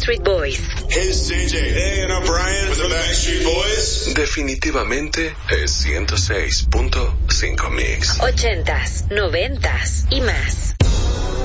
Backstreet Boys. Hey, it's JJ. Hey, and I'm Brian with the Backstreet Boys. Definitivamente es 106.5 Mix. 80s, 90s y más.